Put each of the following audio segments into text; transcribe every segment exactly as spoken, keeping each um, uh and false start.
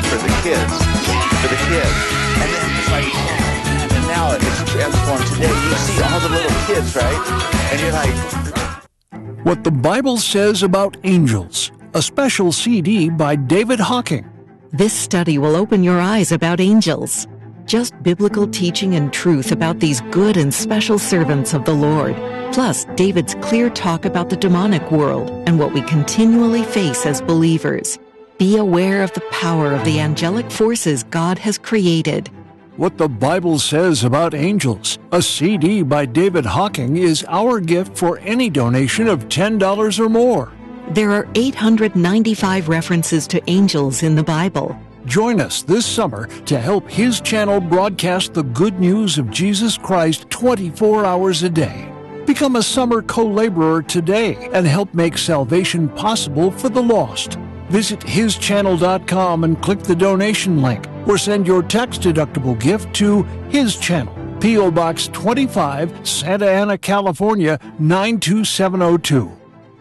for the kids, for the kids. And then it's like, oh, and now it's transformed today. You see all the little kids, right? And you're like... What the Bible Says About Angels, a special C D by David Hocking. This study will open your eyes about angels. Just biblical teaching and truth about these good and special servants of the Lord. Plus, David's clear talk about the demonic world and what we continually face as believers. Be aware of the power of the angelic forces God has created. What the Bible Says About Angels, a C D by David Hocking, is our gift for any donation of ten dollars or more. There are eight hundred ninety-five references to angels in the Bible. Join us this summer to help His channel broadcast the good news of Jesus Christ twenty-four hours a day. Become a summer co-laborer today and help make salvation possible for the lost. Visit his channel dot com and click the donation link, or send your tax-deductible gift to His Channel, P O Box twenty-five, Santa Ana, California, nine two seven oh two.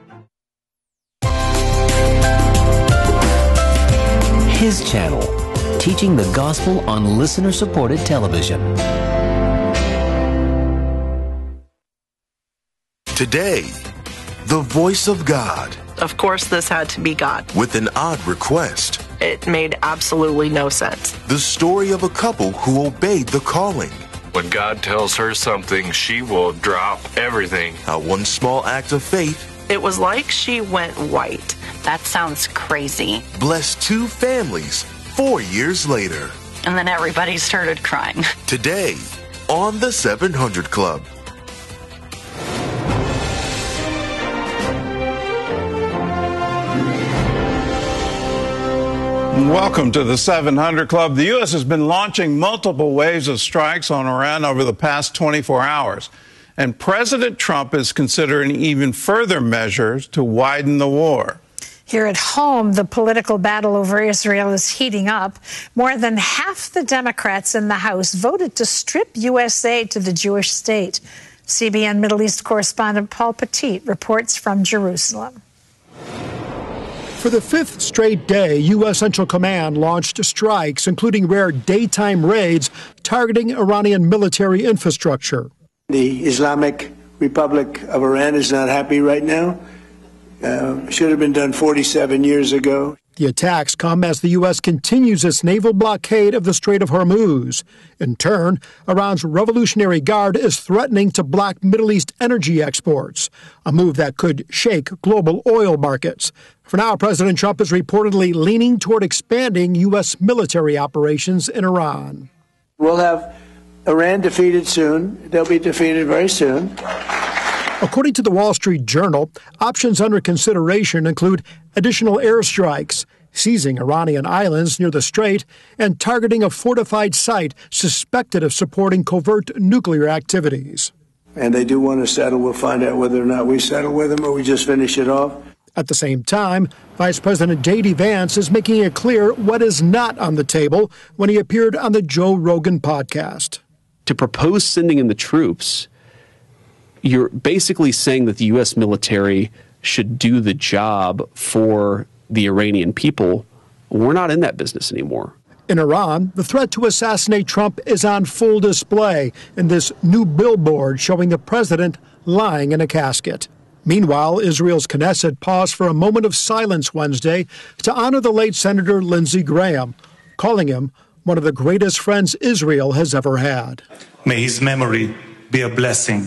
His Channel, teaching the gospel on listener-supported television. Today, the voice of God. Of course, this had to be God. With an odd request. It made absolutely no sense. The story of a couple who obeyed the calling. When God tells her something, she will drop everything. How one small act of faith. It was like she went white. That sounds crazy. Blessed two families four years later. And then everybody started crying. Today, on the seven hundred Club. Welcome to the seven hundred Club. The U S has been launching multiple waves of strikes on Iran over the past twenty-four hours. And President Trump is considering even further measures to widen the war. Here at home, the political battle over Israel is heating up. More than half the Democrats in the House voted to strip U S aid to the Jewish state. C B N Middle East correspondent Paul Petit reports from Jerusalem. For the fifth straight day, U S Central Command launched strikes, including rare daytime raids targeting Iranian military infrastructure. The Islamic Republic of Iran is not happy right now. Uh, should have been done forty-seven years ago. The attacks come as the U S continues its naval blockade of the Strait of Hormuz. In turn, Iran's Revolutionary Guard is threatening to block Middle East energy exports, a move that could shake global oil markets. For now, President Trump is reportedly leaning toward expanding U S military operations in Iran. We'll have Iran defeated soon. They'll be defeated very soon. According to the Wall Street Journal, options under consideration include additional airstrikes, seizing Iranian islands near the strait, and targeting a fortified site suspected of supporting covert nuclear activities. And they do want to settle. We'll find out whether or not we settle with them or we just finish it off. At the same time, Vice President J D Vance is making it clear what is not on the table when he appeared on the Joe Rogan podcast. To propose sending in the troops, you're basically saying that the U S military should do the job for the Iranian people. We're not in that business anymore. In Iran, the threat to assassinate Trump is on full display in this new billboard showing the president lying in a casket. Meanwhile, Israel's Knesset paused for a moment of silence Wednesday to honor the late Senator Lindsey Graham, calling him one of the greatest friends Israel has ever had. May his memory be a blessing.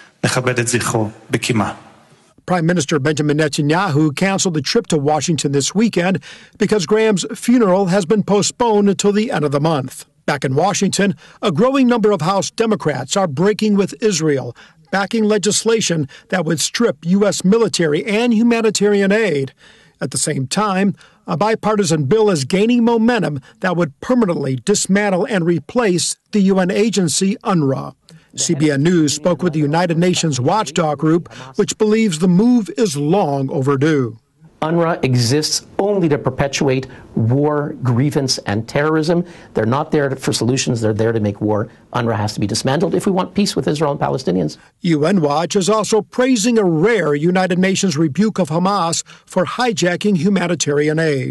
Prime Minister Benjamin Netanyahu canceled the trip to Washington this weekend because Graham's funeral has been postponed until the end of the month. Back in Washington, a growing number of House Democrats are breaking with Israel, backing legislation that would strip U S military and humanitarian aid. At the same time, a bipartisan bill is gaining momentum that would permanently dismantle and replace the U N agency UNRWA. C B N News spoke with the United Nations Watchdog Group, which believes the move is long overdue. UNRWA exists only to perpetuate war, grievance, and terrorism. They're not there for solutions. They're there to make war. UNRWA has to be dismantled if we want peace with Israel and Palestinians. U N Watch is also praising a rare United Nations rebuke of Hamas for hijacking humanitarian aid.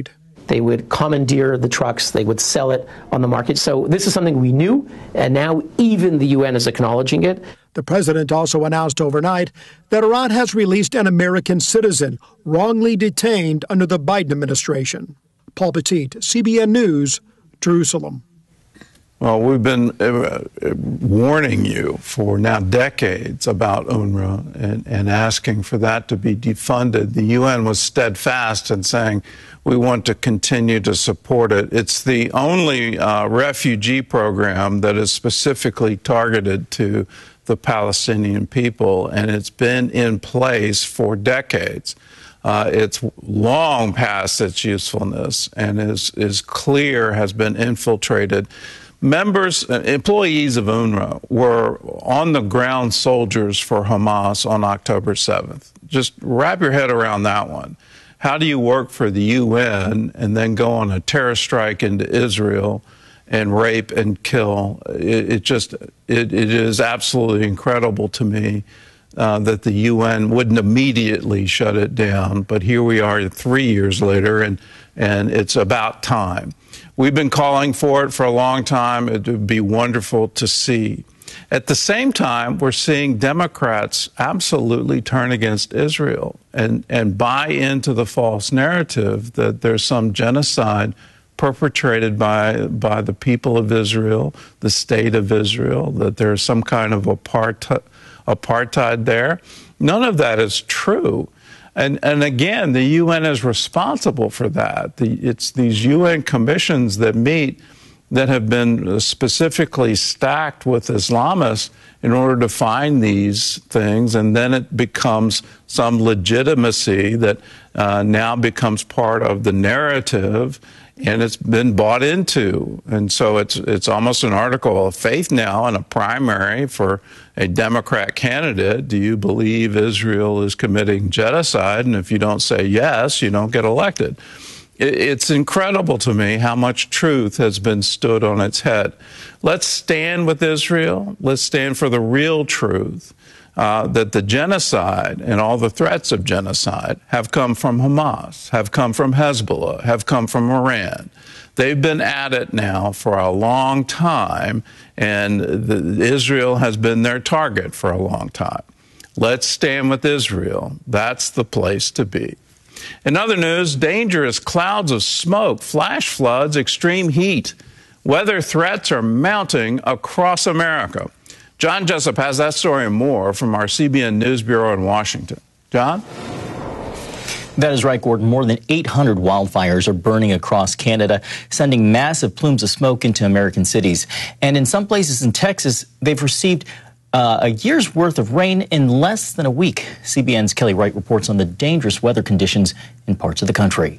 They would commandeer the trucks. They would sell it on the market. So this is something we knew, and now even the U N is acknowledging it. The president also announced overnight that Iran has released an American citizen wrongly detained under the Biden administration. Paul Petit, C B N News, Jerusalem. Well, we've been uh, warning you for now decades about UNRWA and, and asking for that to be defunded. The U N was steadfast in saying we want to continue to support it. It's the only uh, refugee program that is specifically targeted to the Palestinian people, and it's been in place for decades. Uh, it's long past its usefulness and is, is clear, has been infiltrated. Members, employees of UNRWA were on-the-ground soldiers for Hamas on October seventh. Just wrap your head around that one. How do you work for the U N and then go on a terror strike into Israel and rape and kill? It, it just, it, it is absolutely incredible to me uh, that the U N wouldn't immediately shut it down. But here we are three years later, and, and it's about time. We've been calling for it for a long time. It would be wonderful to see. At the same time, we're seeing Democrats absolutely turn against Israel and, and buy into the false narrative that there's some genocide perpetrated by, by the people of Israel, the state of Israel, that there's some kind of apartheid, apartheid there. None of that is true. And, and again, the U N is responsible for that. The, it's these U N commissions that meet that have been specifically stacked with Islamists in order to find these things, and then it becomes some legitimacy that uh, now becomes part of the narrative, and it's been bought into. And so it's it's almost an article of faith now in a primary for a Democrat candidate. Do you believe Israel is committing genocide? And if you don't say yes, you don't get elected. It's incredible to me how much truth has been stood on its head. Let's stand with Israel. Let's stand for the real truth, uh, that the genocide and all the threats of genocide have come from Hamas, have come from Hezbollah, have come from Iran. They've been at it now for a long time, and the, Israel has been their target for a long time. Let's stand with Israel. That's the place to be. In other news, dangerous clouds of smoke, flash floods, extreme heat. Weather threats are mounting across America. John Jessup has that story and more from our C B N News Bureau in Washington. John? That is right, Gordon. More than eight hundred wildfires are burning across Canada, sending massive plumes of smoke into American cities. And in some places in Texas, they've received Uh, a year's worth of rain in less than a week. C B N's Kelly Wright reports on the dangerous weather conditions in parts of the country.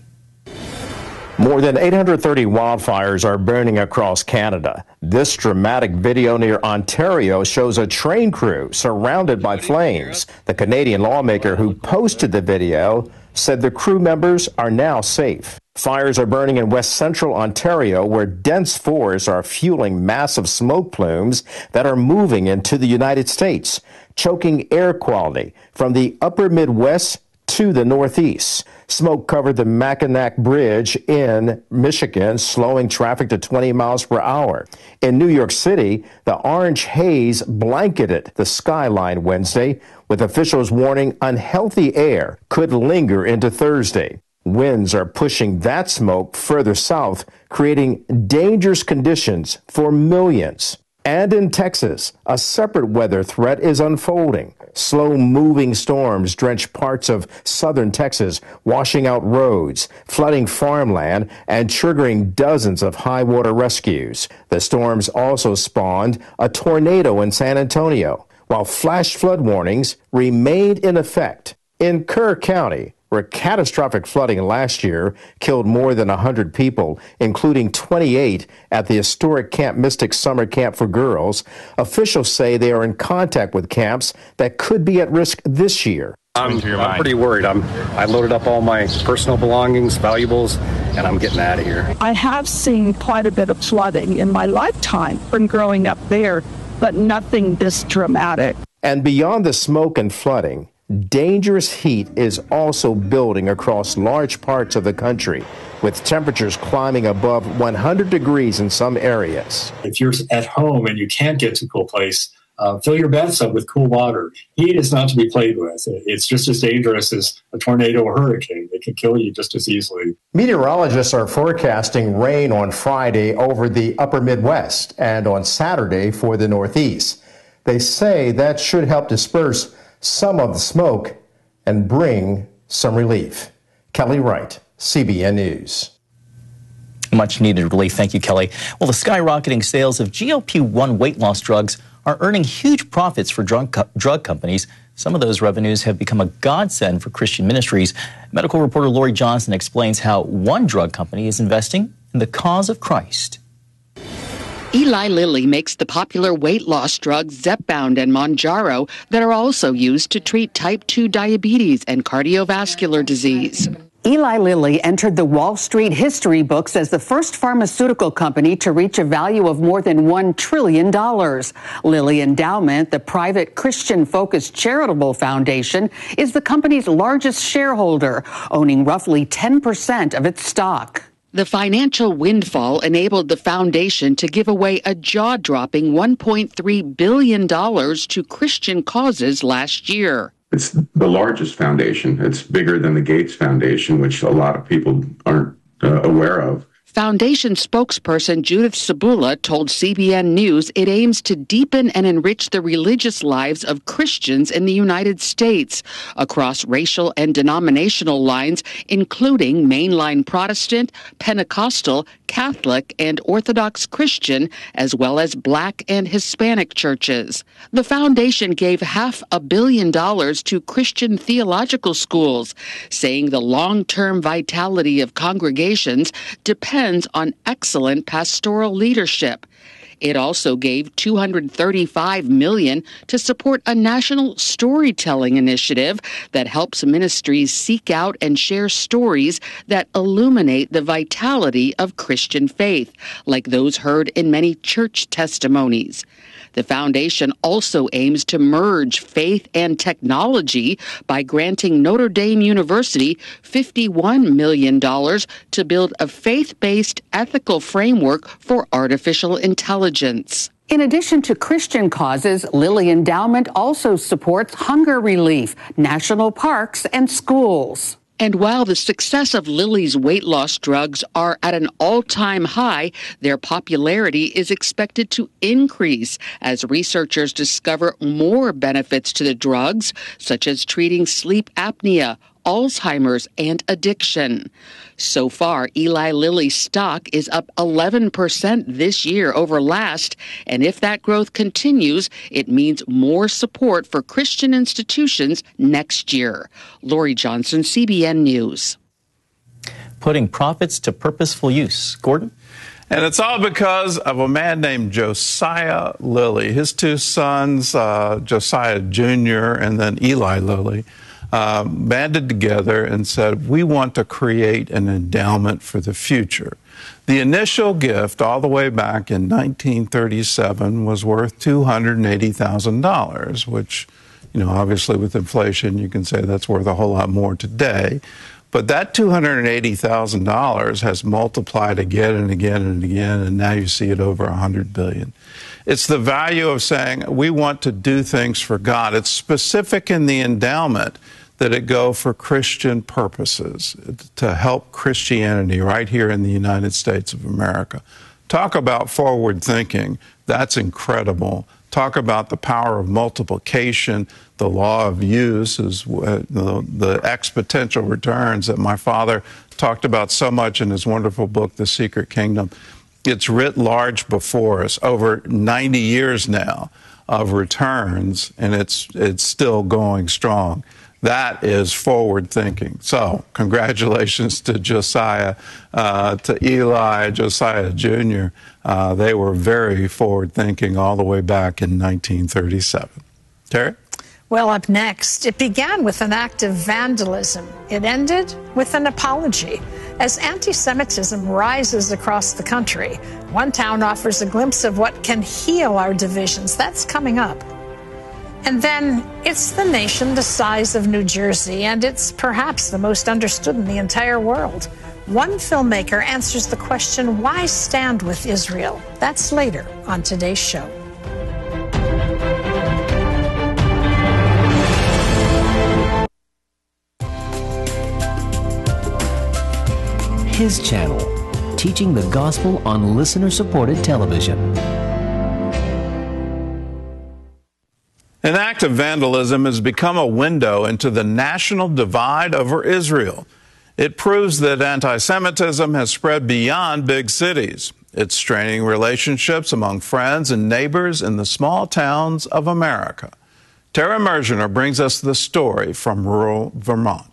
More than eight hundred thirty wildfires are burning across Canada. This dramatic video near Ontario shows a train crew surrounded by flames. The Canadian lawmaker who posted the video said the crew members are now safe. Fires are burning in west central Ontario, where dense forests are fueling massive smoke plumes that are moving into the United States, choking air quality from the upper Midwest to the Northeast. Smoke covered the Mackinac Bridge in Michigan, slowing traffic to twenty miles per hour. In New York City, the orange haze blanketed the skyline Wednesday, with officials warning unhealthy air could linger into Thursday. Winds are pushing that smoke further south, creating dangerous conditions for millions. And in Texas, a separate weather threat is unfolding. Slow-moving storms drench parts of southern Texas, washing out roads, flooding farmland, and triggering dozens of high-water rescues. The storms also spawned a tornado in San Antonio, while flash flood warnings remained in effect. In Kerr County, where catastrophic flooding last year killed more than one hundred people, including twenty-eight at the historic Camp Mystic Summer Camp for Girls, officials say they are in contact with camps that could be at risk this year. I'm, I'm pretty worried. I'm, I loaded up all my personal belongings, valuables, and I'm getting out of here. I have seen quite a bit of flooding in my lifetime from growing up there, but nothing this dramatic. And beyond the smoke and flooding, dangerous heat is also building across large parts of the country, with temperatures climbing above one hundred degrees in some areas. If you're at home and you can't get to a cool place, uh, fill your bathtub with cool water. Heat is not to be played with. It's just as dangerous as a tornado or hurricane. It can kill you just as easily. Meteorologists are forecasting rain on Friday over the upper Midwest and on Saturday for the Northeast. They say that should help disperse some of the smoke and bring some relief. Kelly Wright, C B N News. Much needed relief. Thank you, Kelly. Well, the skyrocketing sales of G L P one weight loss drugs are earning huge profits for drug, co- drug companies. Some of those revenues have become a godsend for Christian ministries. Medical reporter Lori Johnson explains how one drug company is investing in the cause of Christ. Eli Lilly makes the popular weight loss drugs Zepbound and Mounjaro that are also used to treat type two diabetes and cardiovascular disease. Eli Lilly entered the Wall Street history books as the first pharmaceutical company to reach a value of more than one trillion dollars. Lilly Endowment, the private Christian-focused charitable foundation, is the company's largest shareholder, owning roughly ten percent of its stock. The financial windfall enabled the foundation to give away a jaw-dropping one point three billion dollars to Christian causes last year. It's the largest foundation. It's bigger than the Gates Foundation, which a lot of people aren't uh, aware of. Foundation spokesperson Judith Sabula told C B N News it aims to deepen and enrich the religious lives of Christians in the United States across racial and denominational lines, including mainline Protestant, Pentecostal, Catholic, and Orthodox Christian, as well as Black and Hispanic churches. The foundation gave half a billion dollars to Christian theological schools, saying the long-term vitality of congregations depends on excellent pastoral leadership. It also gave two hundred thirty-five million dollars to support a national storytelling initiative that helps ministries seek out and share stories that illuminate the vitality of Christian faith, like those heard in many church testimonies. The foundation also aims to merge faith and technology by granting Notre Dame University fifty-one million dollars to build a faith-based ethical framework for artificial intelligence. In addition to Christian causes, Lilly Endowment also supports hunger relief, national parks, and schools. And while the success of Lilly's weight loss drugs are at an all-time high, their popularity is expected to increase as researchers discover more benefits to the drugs, such as treating sleep apnea, Alzheimer's, and addiction. So far, Eli Lilly's stock is up eleven percent this year over last, and if that growth continues, it means more support for Christian institutions next year. Lori Johnson, C B N News. Putting profits to purposeful use. Gordon? And it's all because of a man named Josiah Lilly. His two sons, uh, Josiah Junior and then Eli Lilly, Uh, banded together and said, we want to create an endowment for the future. The initial gift, all the way back in nineteen thirty-seven, was worth two hundred eighty thousand dollars, which, you know, obviously with inflation, you can say that's worth a whole lot more today. But that two hundred eighty thousand dollars has multiplied again and again and again, and now you see it over one hundred billion dollars. It's the value of saying we want to do things for God. It's specific in the endowment that it go for Christian purposes, to help Christianity right here in the United States of America. Talk about forward thinking. That's incredible. Talk about the power of multiplication. The law of use is uh, the, the exponential returns that my father talked about so much in his wonderful book, The Secret Kingdom. It's writ large before us, over ninety years now of returns, and it's it's still going strong. That is forward thinking. So congratulations to Josiah, uh, to Eli, Josiah Junior Uh, they were very forward thinking all the way back in nineteen thirty-seven. Terry? Well, up next, it began with an act of vandalism. It ended with an apology. As anti-Semitism rises across the country, one town offers a glimpse of what can heal our divisions. That's coming up. And then it's the nation the size of New Jersey, and it's perhaps the most understood in the entire world. One filmmaker answers the question, why stand with Israel? That's later on today's show. His channel, teaching the gospel on listener-supported television. An act of vandalism has become a window into the national divide over Israel. It proves that anti-Semitism has spread beyond big cities. It's straining relationships among friends and neighbors in the small towns of America. Tara Mergener brings us the story from rural Vermont.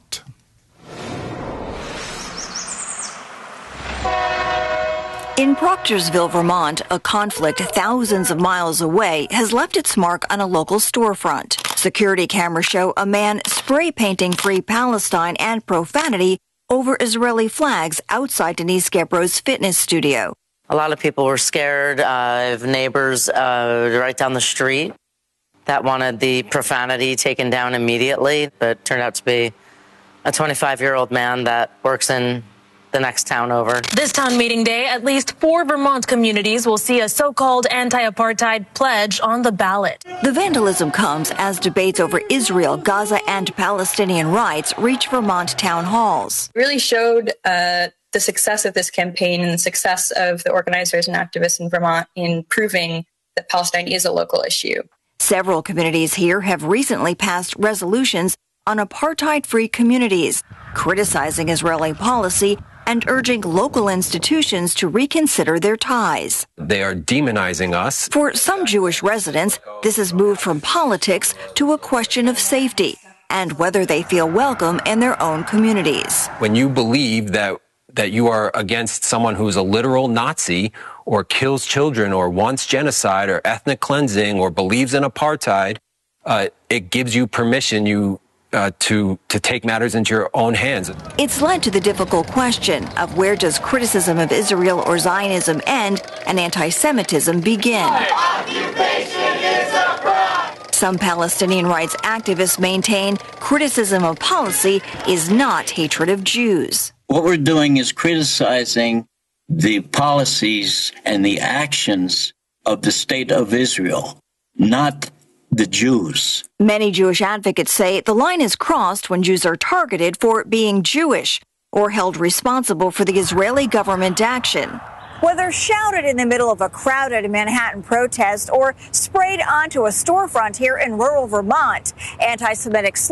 In Proctorsville, Vermont, a conflict thousands of miles away has left its mark on a local storefront. Security cameras show a man spray painting Free Palestine and profanity over Israeli flags outside Denise Gebro's fitness studio. A lot of people were scared uh, of neighbors uh, right down the street that wanted the profanity taken down immediately, but it turned out to be a twenty-five-year-old man that works in the next town over. This town meeting day, at least four Vermont communities will see a so-called anti-apartheid pledge on the ballot. The vandalism comes as debates over Israel, Gaza, and Palestinian rights reach Vermont town halls. Really showed uh, the success of this campaign and the success of the organizers and activists in Vermont in proving that Palestine is a local issue. Several communities here have recently passed resolutions on apartheid-free communities, criticizing Israeli policy and urging local institutions to reconsider their ties. They are demonizing us. For some Jewish residents, this has moved from politics to a question of safety and whether they feel welcome in their own communities. When you believe that that you are against someone who's a literal Nazi or kills children or wants genocide or ethnic cleansing or believes in apartheid, uh, it gives you permission you Uh, to to take matters into your own hands. It's led to the difficult question of where does criticism of Israel or Zionism end and anti-Semitism begin? Occupation is a crime. Some Palestinian rights activists maintain criticism of policy is not hatred of Jews. What we're doing is criticizing the policies and the actions of the state of Israel, not the Jews. Many Jewish advocates say the line is crossed when Jews are targeted for being Jewish or held responsible for the Israeli government action. Whether shouted in the middle of a crowded Manhattan protest or sprayed onto a storefront here in rural Vermont, anti-Semitic